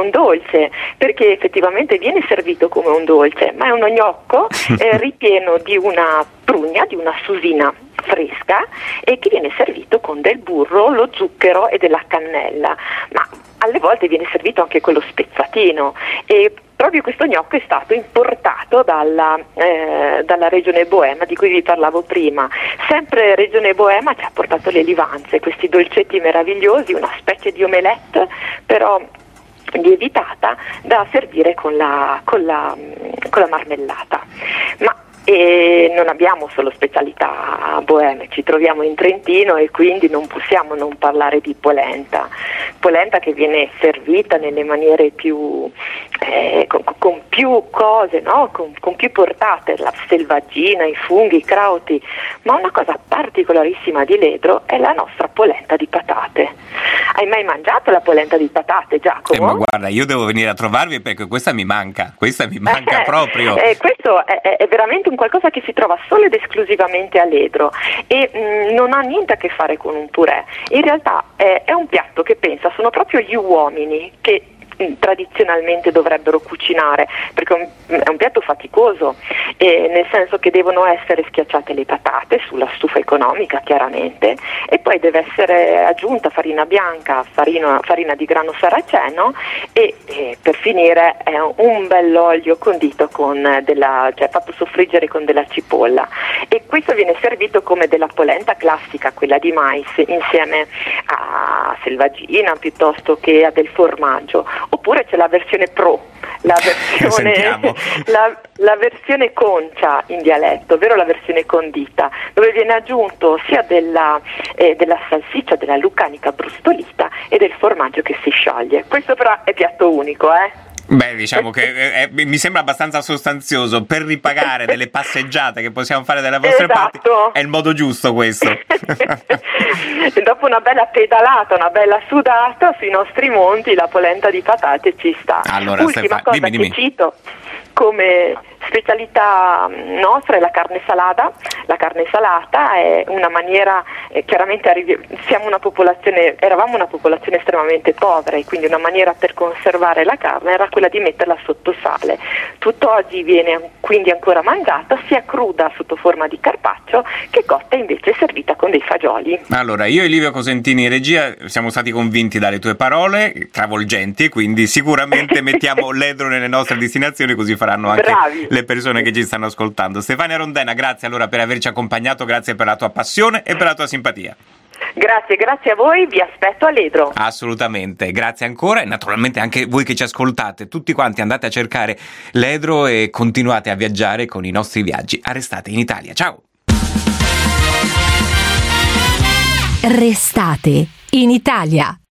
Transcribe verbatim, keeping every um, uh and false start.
un dolce, perché effettivamente viene servito come un dolce, ma è uno gnocco eh, ripieno di una prugna, di una susina fresca, e che viene servito con del burro, lo zucchero e della cannella, ma alle volte viene servito anche con lo spezzatino, e proprio questo gnocco è stato importato dalla, eh, dalla regione Boema di cui vi parlavo prima. Sempre regione Boema ci ha portato le livanze, questi dolcetti meravigliosi, una specie di omelette però lievitata da servire con la, con la, con la marmellata. Ma e non abbiamo solo specialità boeme, ci troviamo in Trentino e quindi non possiamo non parlare di polenta. Polenta che viene servita nelle maniere più eh, con, con più cose, no? con, con più portate, la selvaggina, i funghi, i crauti, ma una cosa particolarissima di Ledro è la nostra polenta di patate. Hai mai mangiato la polenta di patate, Giacomo? Eh, ma guarda, io devo venire a trovarvi perché questa mi manca, questa mi manca eh, proprio. Eh, questo è, è veramente un qualcosa che si trova solo ed esclusivamente a Ledro e mh, non ha niente a che fare con un purè. In realtà è, è un piatto che pensa sono proprio gli uomini che tradizionalmente dovrebbero cucinare, perché è un, è un piatto faticoso, eh, nel senso che devono essere schiacciate le patate sulla stufa economica chiaramente, e poi deve essere aggiunta farina bianca, farina, farina di grano saraceno e, e per finire è un bell'olio condito con della, cioè fatto soffriggere con della cipolla, e questo viene servito come della polenta classica, quella di mais, insieme a selvaggina piuttosto che a del formaggio. Oppure c'è la versione pro, la versione, la, la versione concia in dialetto, ovvero la versione condita, dove viene aggiunto sia della, eh, della salsiccia, della lucanica brustolita e del formaggio che si scioglie. Questo però è piatto unico, eh? Beh, diciamo che è, è, mi sembra abbastanza sostanzioso per ripagare delle passeggiate che possiamo fare dalle vostre esatto. parti. È il modo giusto questo. Dopo una bella pedalata, una bella sudata sui nostri monti, la polenta di patate ci sta. Allora, Ultima Stefano, cosa dimmi, dimmi. che cito come specialità nostra è la carne salata. La carne salata è una maniera, eh, chiaramente arrivi, siamo una popolazione, eravamo una popolazione estremamente povera, e quindi una maniera per conservare la carne era quella di metterla sotto sale. Tutt'oggi viene quindi ancora mangiata sia cruda sotto forma di carpaccio che cotta invece servita con dei fagioli. Allora, io e Livio Cosentini in regia siamo stati convinti dalle tue parole travolgenti, quindi sicuramente mettiamo Ledro nelle nostre destinazioni, così faranno anche Bravi. le persone che ci stanno ascoltando. Stefania Rondena, grazie allora per averci accompagnato, grazie per la tua passione e per la tua simpatia. Grazie, grazie a voi, vi aspetto a Ledro. Assolutamente, grazie ancora, e naturalmente anche voi che ci ascoltate, tutti quanti andate a cercare Ledro e continuate a viaggiare con i nostri viaggi a Restate in Italia. Ciao! Restate in Italia.